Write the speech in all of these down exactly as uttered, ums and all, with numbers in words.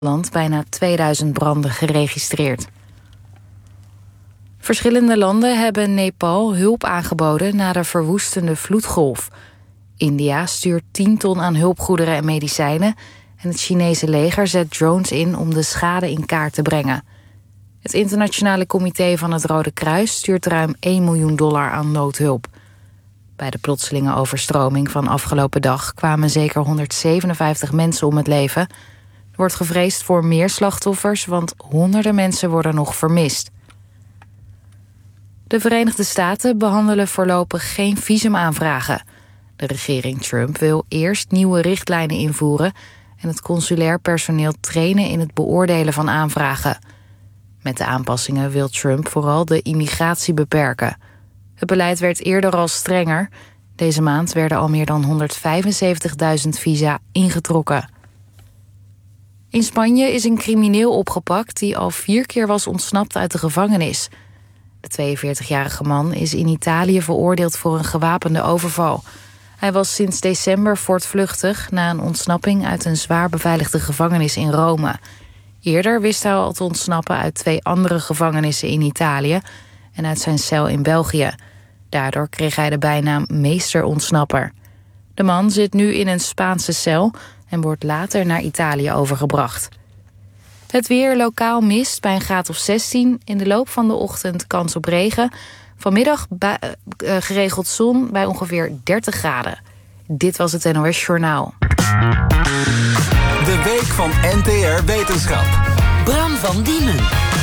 land bijna tweeduizend branden geregistreerd. Verschillende landen hebben Nepal hulp aangeboden na de verwoestende vloedgolf. India stuurt tien ton aan hulpgoederen en medicijnen en het Chinese leger zet drones in om de schade in kaart te brengen. Het internationale comité van het Rode Kruis stuurt ruim één miljoen dollar aan noodhulp. Bij de plotselinge overstroming van afgelopen dag kwamen zeker honderdzevenenvijftig mensen om het leven. Er wordt gevreesd voor meer slachtoffers, want honderden mensen worden nog vermist. De Verenigde Staten behandelen voorlopig geen visumaanvragen. De regering Trump wil eerst nieuwe richtlijnen invoeren en het consulair personeel trainen in het beoordelen van aanvragen. Met de aanpassingen wil Trump vooral de immigratie beperken. Het beleid werd eerder al strenger. Deze maand werden al meer dan honderdvijfenzeventigduizend visa ingetrokken. In Spanje is een crimineel opgepakt die al vier keer was ontsnapt uit de gevangenis. De tweeënveertigjarige man is in Italië veroordeeld voor een gewapende overval. Hij was sinds december voortvluchtig na een ontsnapping uit een zwaar beveiligde gevangenis in Rome. Eerder wist hij al te ontsnappen uit twee andere gevangenissen in Italië en uit zijn cel in België. Daardoor kreeg hij de bijnaam meesterontsnapper. De man zit nu in een Spaanse cel en wordt later naar Italië overgebracht. Het weer, lokaal mist bij een graad of zestien. In de loop van de ochtend kans op regen. Vanmiddag bij, uh, geregeld zon bij ongeveer dertig graden. Dit was het N O S Journaal. De week van N T R Wetenschap. Bram van Diemen.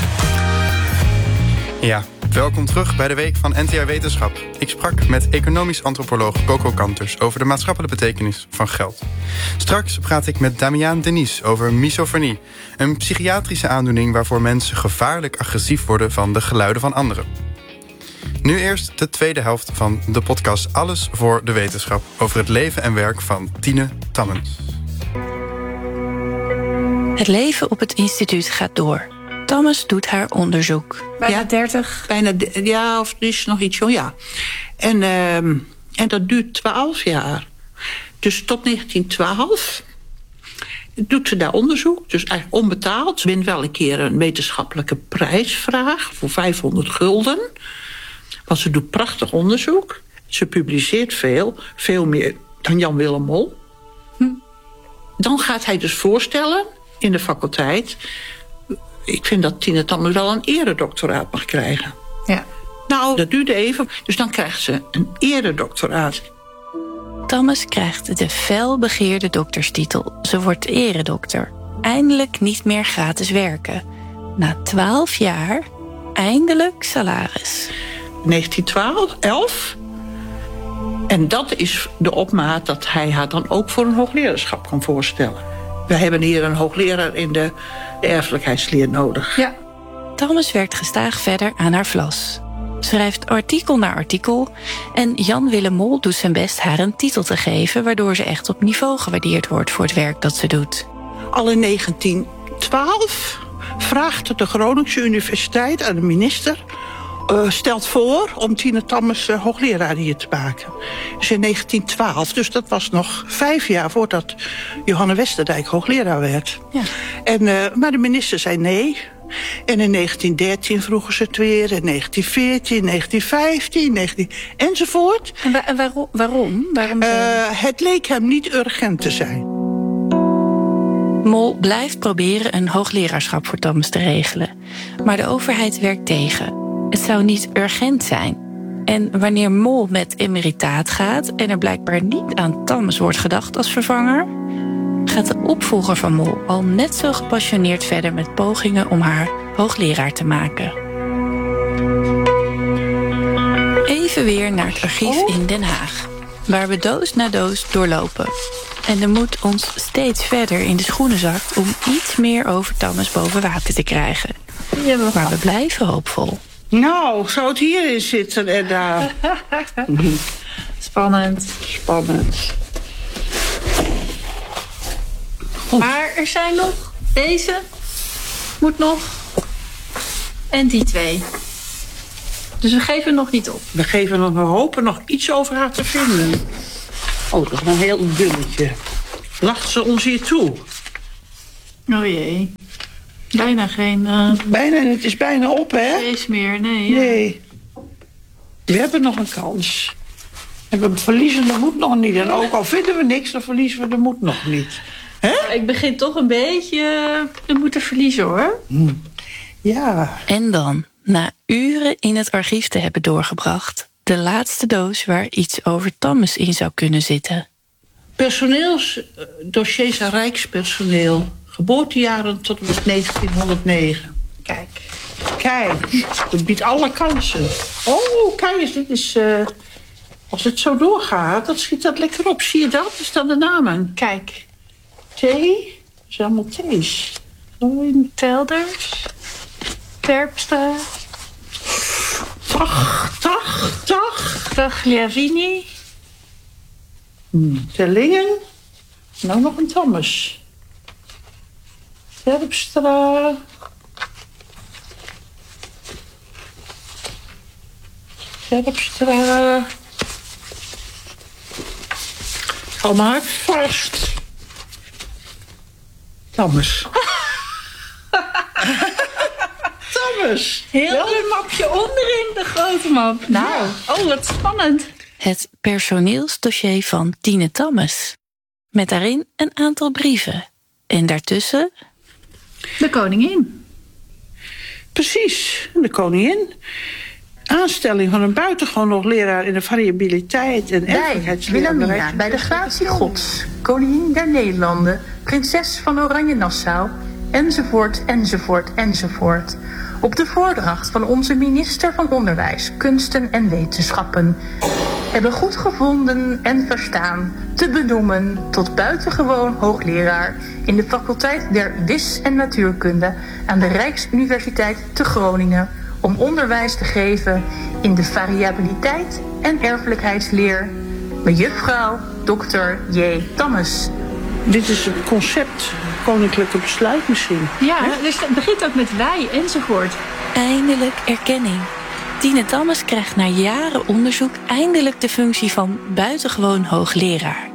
Ja, welkom terug bij de week van N T R Wetenschap. Ik sprak met economisch antropoloog Coco Kanters over de maatschappelijke betekenis van geld. Straks praat ik met Damiaan Denies over misofonie, een psychiatrische aandoening waarvoor mensen gevaarlijk agressief worden van de geluiden van anderen. Nu eerst de tweede helft van de podcast Alles voor de Wetenschap over het leven en werk van Tine Tammens. Het leven op het instituut gaat door. Tammens doet haar onderzoek. Bijna ja, dertig? Bijna, ja, of is nog iets jong, ja. En, uh, en dat duurt twaalf jaar. Dus tot negentien twaalf doet ze daar onderzoek. Dus eigenlijk onbetaald. Ze wint wel een keer een wetenschappelijke prijsvraag voor vijfhonderd gulden. Want ze doet prachtig onderzoek. Ze publiceert veel, veel meer dan Jan Willem Mol. Hm. Dan gaat hij dus voorstellen in de faculteit. Ik vind dat Tine Tammens wel een eredoctoraat mag krijgen. Ja. Nou, dat duurde even. Dus dan krijgt ze een eredoctoraat. Tammens krijgt de felbegeerde dokterstitel. Ze wordt eredokter. Eindelijk niet meer gratis werken. Na twaalf jaar, eindelijk salaris. negentien twaalf, elf. En dat is de opmaat dat hij haar dan ook voor een hoogleraarschap kan voorstellen. We hebben hier een hoogleraar in de erfelijkheidsleer nodig. Ja. Tammens werkt gestaag verder aan haar vlas. Schrijft artikel na artikel en Jan Willem Mol doet zijn best haar een titel te geven, waardoor ze echt op niveau gewaardeerd wordt voor het werk dat ze doet. Al in negentien twaalf vraagt de Groningse Universiteit aan de minister, Uh, stelt voor om Tine Tammens uh, hoogleraar hier te maken. Dus in negentien twaalf, dus dat was nog vijf jaar voordat Johanne Westerdijk hoogleraar werd. Ja. En, uh, maar de minister zei nee. En in negentien dertien vroegen ze het weer, in negentien veertien, negentien vijftien, negentien enzovoort. En, wa- en waarom? waarom? waarom uh, het leek hem niet urgent te zijn. Mol blijft proberen een hoogleraarschap voor Tammens te regelen. Maar de overheid werkt tegen. Het zou niet urgent zijn. En wanneer Mol met emeritaat gaat en er blijkbaar niet aan Tammens wordt gedacht als vervanger, gaat de opvolger van Mol al net zo gepassioneerd verder met pogingen om haar hoogleraar te maken. Even weer naar het archief in Den Haag, waar we doos na doos doorlopen. En er moet ons steeds verder in de schoenen zakt om iets meer over Tammens boven water te krijgen. Maar we blijven hoopvol. Nou, zou het hierin zitten en daar? Spannend. Spannend. Goed. Maar er zijn nog deze. Moet nog. En die twee. Dus we geven nog niet op. We geven nog, we hopen nog iets over haar te vinden. Oh, toch een heel dunnetje. Lacht ze ons hier toe? Oh jee. Bijna geen... Uh, bijna, het is bijna op, hè? Vrees meer, nee. Ja. Nee. We hebben nog een kans. En we verliezen de moed nog niet. En ook al vinden we niks, dan verliezen we de moed nog niet. Hè? Ik begin toch een beetje de moed te verliezen, hoor. Hm. Ja. En dan, na uren in het archief te hebben doorgebracht, de laatste doos waar iets over Tammes in zou kunnen zitten. Personeelsdossiers aan Rijkspersoneel. Geboortejaren tot en met negentienhonderdnegen. Kijk. Kijk, dat biedt alle kansen. Oh, kijk eens, dit is... Uh, als het zo doorgaat, dan schiet dat lekker op. Zie je dat? Dat staan de namen. Kijk. T. Dat is allemaal T's. Telders. Terpstra. Tach, tach, tach. Tagliavini. Hmm. Tellingen. Nou nog een Tammes. Terpstra. Terpstra. Hou maar vast. Tammes. Tammes. Heel een mapje onderin de grote map. Nou, ja. Oh, wat spannend. Het personeelsdossier van Tine Tammes. Met daarin een aantal brieven. En daartussen... De koningin. Precies, de koningin. Aanstelling van een buitengewoon hoogleraar in de variabiliteit en erfelijkheidsleer. Wilhelmina, bij de gratie Gods, koningin der Nederlanden, prinses van Oranje-Nassau, enzovoort, enzovoort, enzovoort. Op de voordracht van onze minister van Onderwijs, Kunsten en Wetenschappen, hebben goed gevonden en verstaan te benoemen tot buitengewoon hoogleraar in de faculteit der Wis- en Natuurkunde aan de Rijksuniversiteit te Groningen, om onderwijs te geven in de variabiliteit en erfelijkheidsleer. Mejuffrouw dokter J. Tammes. Dit is het concept koninklijke besluit misschien. Ja, He? Dus het begint ook met wij enzovoort. Eindelijk erkenning. Tine Tammes krijgt na jaren onderzoek eindelijk de functie van buitengewoon hoogleraar.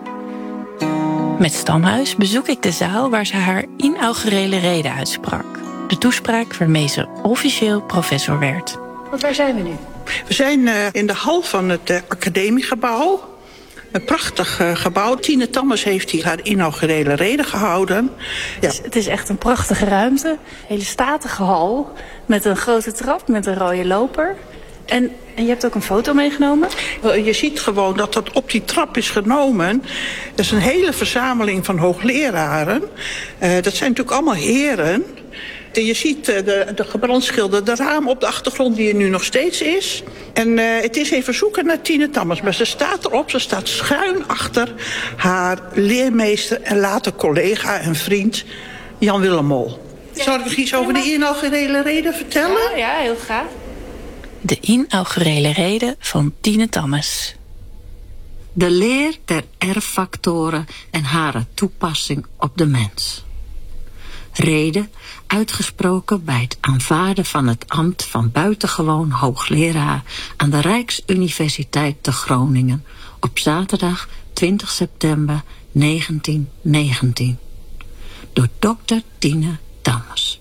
Met Stamhuis bezoek ik de zaal waar ze haar inaugurele rede uitsprak. De toespraak waarmee ze officieel professor werd. Want waar zijn we nu? We zijn uh, in de hal van het uh, academiegebouw. Een prachtig uh, gebouw. Tine Tammes heeft hier haar inaugurele rede gehouden. Ja. Het, is, het is echt een prachtige ruimte. Een hele statige hal met een grote trap met een rode loper. En, en je hebt ook een foto meegenomen? Je ziet gewoon dat dat op die trap is genomen. Dat is een hele verzameling van hoogleraren. Uh, dat zijn natuurlijk allemaal heren. Je ziet de, de gebrandschilderde raam op de achtergrond die er nu nog steeds is. En uh, het is even zoeken naar Tine Tammes. Maar ze staat erop, ze staat schuin achter haar leermeester en later collega en vriend Jan-Willem Mol. Ja. Zal ik nog iets over de inaugurele rede vertellen? Ja, ja, heel graag. De inaugurele rede van Tine Tammes. De leer der erffactoren en hare toepassing op de mens. Rede uitgesproken bij het aanvaarden van het ambt van buitengewoon hoogleraar aan de Rijksuniversiteit te Groningen op zaterdag twintig september negentien negentien. Door dokter Tine Tammes.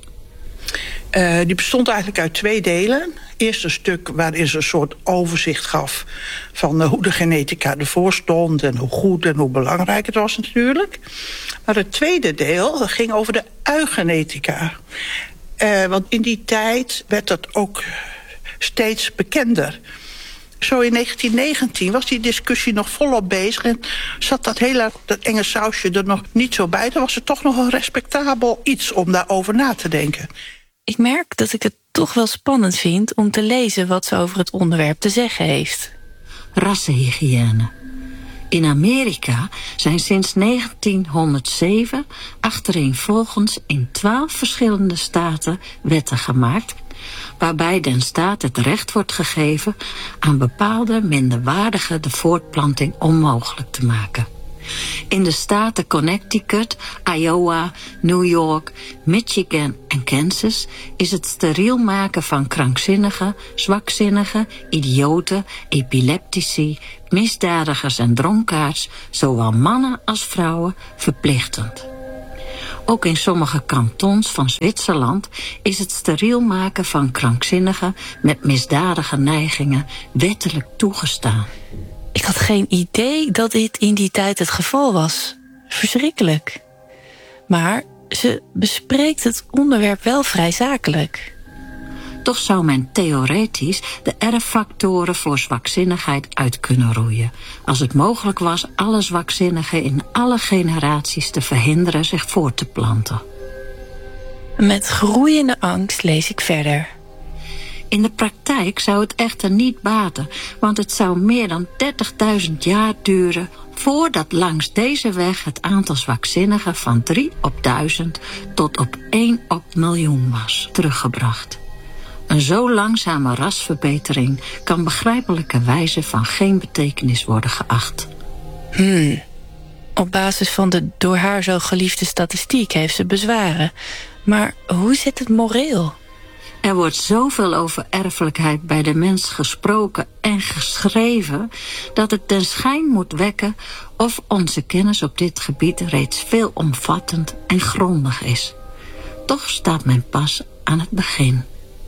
Uh, die bestond eigenlijk uit twee delen. Eerst een stuk waarin ze een soort overzicht gaf van uh, hoe de genetica ervoor stond en hoe goed en hoe belangrijk het was natuurlijk. Maar het tweede deel dat ging over de eugenetica. Uh, want in die tijd werd dat ook steeds bekender. Zo in negentien negentien was die discussie nog volop bezig en zat dat hele dat enge sausje er nog niet zo bij. Dan was het toch nog een respectabel iets om daarover na te denken. Ik merk dat ik het toch wel spannend vind om te lezen wat ze over het onderwerp te zeggen heeft. Rassenhygiëne. In Amerika zijn sinds negentienhonderdzeven achtereenvolgens in twaalf verschillende staten wetten gemaakt, waarbij den staat het recht wordt gegeven aan bepaalde minderwaardigen de voortplanting onmogelijk te maken. In de staten Connecticut, Iowa, New York, Michigan en Kansas is het steriel maken van krankzinnigen, zwakzinnigen, idioten, epileptici, misdadigers en dronkaards, zowel mannen als vrouwen, verplichtend. Ook in sommige kantons van Zwitserland is het steriel maken van krankzinnigen met misdadige neigingen wettelijk toegestaan. Ik had geen idee dat dit in die tijd het geval was. Verschrikkelijk. Maar ze bespreekt het onderwerp wel vrij zakelijk. Toch zou men theoretisch de erffactoren voor zwakzinnigheid uit kunnen roeien, als het mogelijk was alle zwakzinnigen in alle generaties te verhinderen zich voort te planten. Met groeiende angst lees ik verder. In de praktijk zou het echter niet baten, want het zou meer dan dertigduizend jaar duren voordat langs deze weg het aantal zwakzinnigen van drie op duizend tot op één op miljoen was teruggebracht. Een zo langzame rasverbetering kan begrijpelijkerwijze van geen betekenis worden geacht. Hmm. Op basis van de door haar zo geliefde statistiek heeft ze bezwaren. Maar hoe zit het moreel? Er wordt zoveel over erfelijkheid bij de mens gesproken en geschreven dat het ten schijn moet wekken of onze kennis op dit gebied reeds veelomvattend en grondig is. Toch staat men pas aan het begin.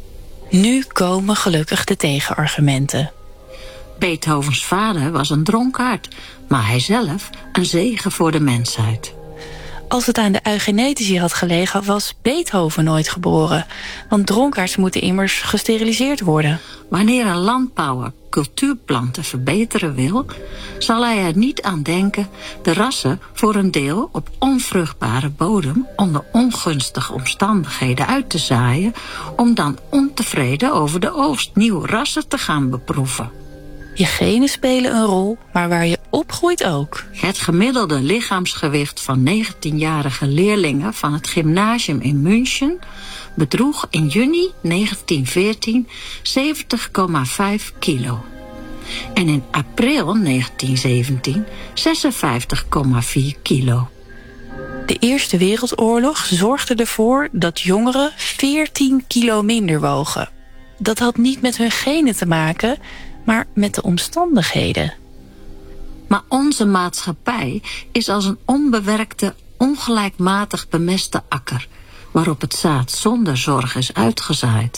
Nu komen gelukkig de tegenargumenten. Beethovens vader was een dronkaard, maar hij zelf een zegen voor de mensheid. Als het aan de eugenetici had gelegen, was Beethoven nooit geboren. Want dronkaards moeten immers gesteriliseerd worden. Wanneer een landbouwer cultuurplanten verbeteren wil, zal hij er niet aan denken de rassen voor een deel op onvruchtbare bodem onder ongunstige omstandigheden uit te zaaien, om dan ontevreden over de oogst nieuwe rassen te gaan beproeven. Je genen spelen een rol, maar waar je opgroeit ook. Het gemiddelde lichaamsgewicht van negentienjarige leerlingen van het gymnasium in München bedroeg in juni negentien veertien zeventig komma vijf kilo. En in april negentien zeventien zesenvijftig komma vier kilo. De Eerste Wereldoorlog zorgde ervoor dat jongeren veertien kilo minder wogen. Dat had niet met hun genen te maken, maar met de omstandigheden. Maar onze maatschappij is als een onbewerkte, ongelijkmatig bemeste akker, waarop het zaad zonder zorg is uitgezaaid.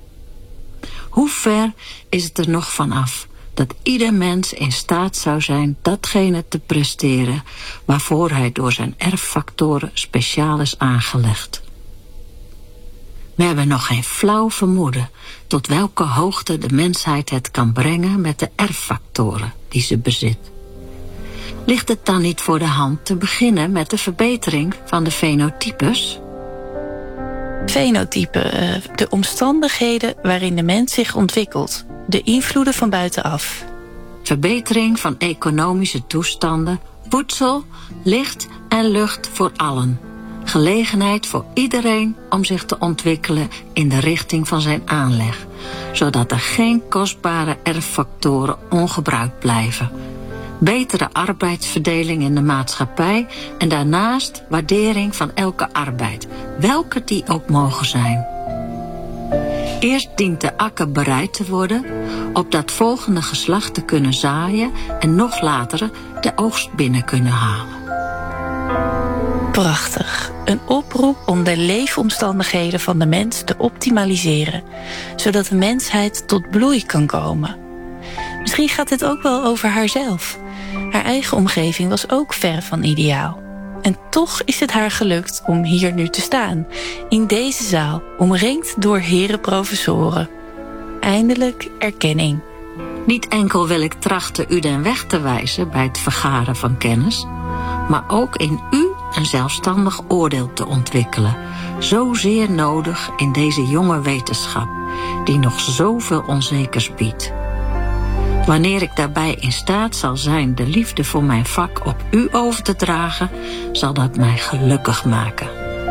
Hoe ver is het er nog van af dat ieder mens in staat zou zijn datgene te presteren waarvoor hij door zijn erffactoren speciaal is aangelegd? We hebben nog geen flauw vermoeden tot welke hoogte de mensheid het kan brengen met de erffactoren die ze bezit. Ligt het dan niet voor de hand te beginnen met de verbetering van de fenotypes? Fenotypen, de omstandigheden waarin de mens zich ontwikkelt. De invloeden van buitenaf. Verbetering van economische toestanden, voedsel, licht en lucht voor allen. Gelegenheid voor iedereen om zich te ontwikkelen in de richting van zijn aanleg, zodat er geen kostbare erffactoren ongebruikt blijven. Betere arbeidsverdeling in de maatschappij en daarnaast waardering van elke arbeid, welke die ook mogen zijn. Eerst dient de akker bereid te worden, opdat volgende geslacht te kunnen zaaien en nog later de oogst binnen kunnen halen. Prachtig. Een oproep om de leefomstandigheden van de mens te optimaliseren, zodat de mensheid tot bloei kan komen. Misschien gaat het ook wel over haarzelf. Haar eigen omgeving was ook ver van ideaal. En toch is het haar gelukt om hier nu te staan, in deze zaal, omringd door heren professoren. Eindelijk erkenning. Niet enkel wil ik trachten u den weg te wijzen bij het vergaren van kennis, maar ook in u een zelfstandig oordeel te ontwikkelen, zozeer nodig in deze jonge wetenschap, die nog zoveel onzekers biedt. Wanneer ik daarbij in staat zal zijn de liefde voor mijn vak op u over te dragen, zal dat mij gelukkig maken.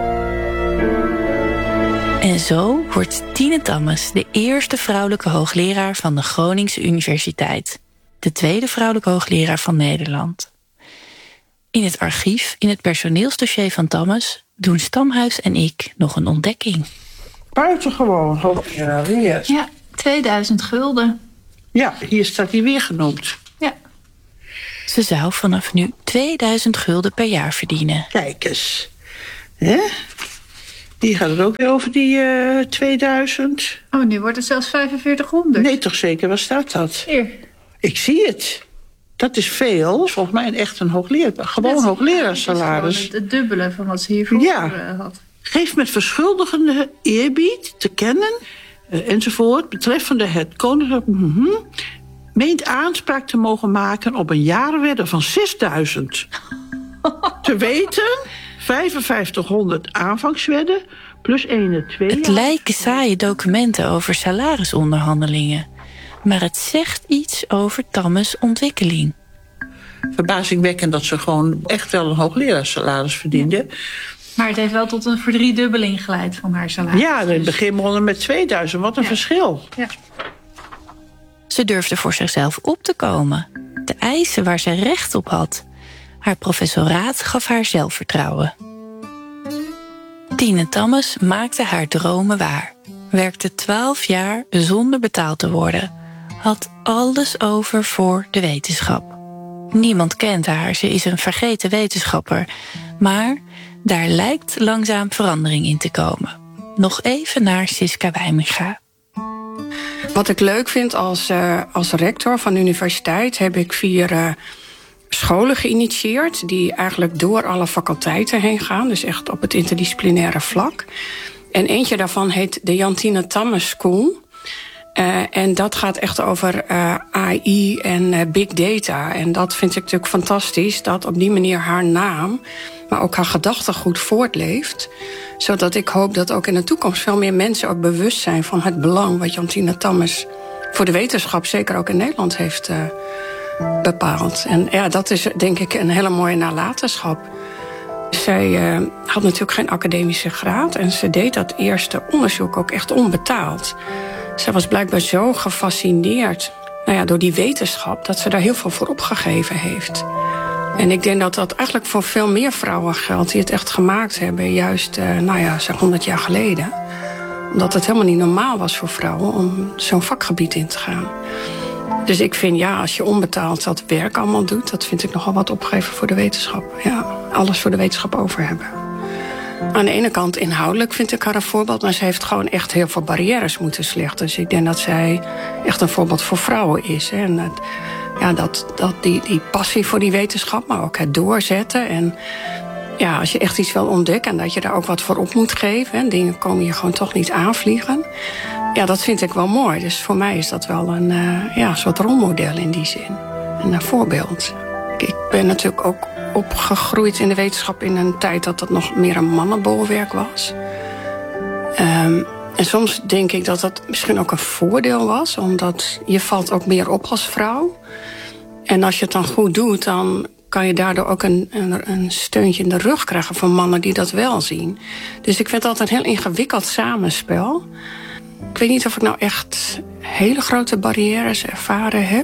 En zo wordt Tine Tammes de eerste vrouwelijke hoogleraar van de Groningse Universiteit. De tweede vrouwelijke hoogleraar van Nederland. In het archief, in het personeelsdossier van Tammes, doen Stamhuis en ik nog een ontdekking. Buitengewoon hoogleraar weer. Ja, tweeduizend gulden. Ja, hier staat hij weer genoemd. Ja. Ze zou vanaf nu tweeduizend gulden per jaar verdienen. Kijk eens. Hè? Die gaat het ook weer over die uh, tweeduizend. Oh, nu wordt het zelfs vijfenveertighonderd. Nee, toch zeker, waar staat dat? Hier. Ik zie het. Dat is veel. Volgens mij echt een hoogleraar. Gewoon een hoogleraarsalaris. Het, het dubbele van wat ze hiervoor ja. had. Geeft met verschuldigende eerbied te kennen, uh, enzovoort, betreffende het koninklijk... Mm-hmm, meent aanspraak te mogen maken op een jaarwedde van zesduizend. Te weten, vijfenvijftighonderd aanvangswedden plus één, twee... Het lijken saaie documenten over salarisonderhandelingen. Maar het zegt iets over Tammes ontwikkeling. Verbazingwekkend dat ze gewoon echt wel een hoogleraarssalaris verdiende. Maar het heeft wel tot een verdriedubbeling geleid van haar salaris. Ja, in het begin begonnen met tweeduizend. Wat een ja. verschil. Ja. Ze durfde voor zichzelf op te komen. De eisen waar ze recht op had. Haar professoraat gaf haar zelfvertrouwen. Tine Tammes maakte haar dromen waar. Werkte twaalf jaar zonder betaald te worden. Had alles over voor de wetenschap. Niemand kent haar, ze is een vergeten wetenschapper. Maar daar lijkt langzaam verandering in te komen. Nog even naar Siska Wijminga. Wat ik leuk vind als, uh, als rector van de universiteit... heb ik vier uh, scholen geïnitieerd... die eigenlijk door alle faculteiten heen gaan. Dus echt op het interdisciplinaire vlak. En eentje daarvan heet de Jantine Tammes School... Uh, en dat gaat echt over uh, A I en uh, big data. En dat vind ik natuurlijk fantastisch, dat op die manier haar naam... maar ook haar gedachtegoed voortleeft. Zodat ik hoop dat ook in de toekomst veel meer mensen ook bewust zijn... van het belang wat Jantine Tammes voor de wetenschap... zeker ook in Nederland heeft uh, bepaald. En ja, dat is denk ik een hele mooie nalatenschap. Zij uh, had natuurlijk geen academische graad... en ze deed dat eerste onderzoek ook echt onbetaald... Zij was blijkbaar zo gefascineerd nou ja, door die wetenschap... dat ze daar heel veel voor opgegeven heeft. En ik denk dat dat eigenlijk voor veel meer vrouwen geldt... die het echt gemaakt hebben, juist uh, nou ja, zeg honderd jaar geleden. Omdat het helemaal niet normaal was voor vrouwen... om zo'n vakgebied in te gaan. Dus ik vind, ja, als je onbetaald dat werk allemaal doet... dat vind ik nogal wat opgeven voor de wetenschap. Ja, alles voor de wetenschap over hebben. Aan de ene kant inhoudelijk vind ik haar een voorbeeld... maar ze heeft gewoon echt heel veel barrières moeten slechten. Dus ik denk dat zij echt een voorbeeld voor vrouwen is. Hè. En dat, ja, dat, dat die, die passie voor die wetenschap, maar ook het doorzetten. En ja, als je echt iets wil ontdekken... en dat je daar ook wat voor op moet geven... Hè, dingen komen je gewoon toch niet aanvliegen... ja, dat vind ik wel mooi. Dus voor mij is dat wel een uh, ja, soort rolmodel in die zin. En een voorbeeld. Ik ben natuurlijk ook opgegroeid in de wetenschap in een tijd dat dat nog meer een mannenbolwerk was. Um, en soms denk ik dat dat misschien ook een voordeel was, omdat je valt ook meer op als vrouw. En als je het dan goed doet, dan kan je daardoor ook een, een, een steuntje in de rug krijgen van mannen die dat wel zien. Dus ik vind dat een heel ingewikkeld samenspel. Ik weet niet of ik nou echt hele grote barrières ervaren heb.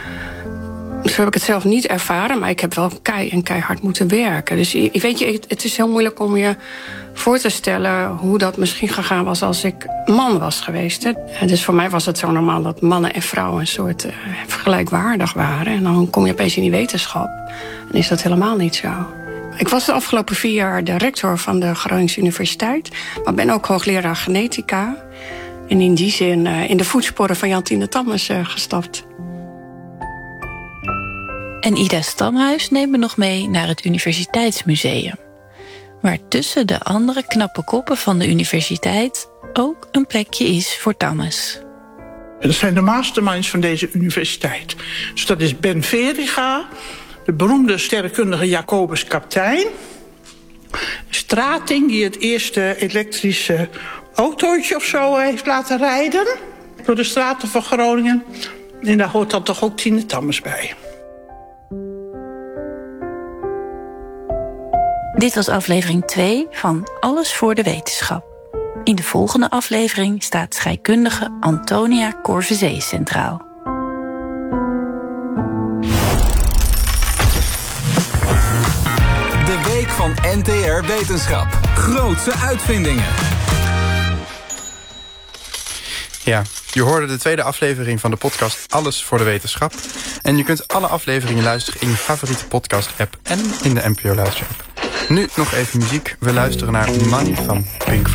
Zo heb ik het zelf niet ervaren, maar ik heb wel kei en keihard moeten werken. Dus je, weet je, het is heel moeilijk om je voor te stellen hoe dat misschien gegaan was als ik man was geweest. Hè. Dus voor mij was het zo normaal dat mannen en vrouwen een soort uh, gelijkwaardig waren. En dan kom je opeens in die wetenschap. En is dat helemaal niet zo. Ik was de afgelopen vier jaar de rector van de Groningse Universiteit, maar ben ook hoogleraar genetica. En in die zin uh, in de voetsporen van Jantine Tammes uh, gestapt. En Ida Stamhuis neemt me nog mee naar het Universiteitsmuseum. Waar tussen de andere knappe koppen van de universiteit ook een plekje is voor Tammes. Dat zijn de masterminds van deze universiteit. Dus dat is Ben Veriga, de beroemde sterrenkundige Jacobus Kaptein, Strating, die het eerste elektrische autootje of zo heeft laten rijden door de straten van Groningen. En daar hoort dan toch ook Tine Tammes bij. Dit was aflevering twee van Alles voor de Wetenschap. In de volgende aflevering staat scheikundige Antonia Corvezee centraal. De week van N T R Wetenschap. Grootse uitvindingen. Ja, je hoorde de tweede aflevering van de podcast Alles voor de Wetenschap. En je kunt alle afleveringen luisteren in je favoriete podcast-app en in de N P O Luister-app. Nu nog even muziek. We luisteren naar Money van Pink Floyd.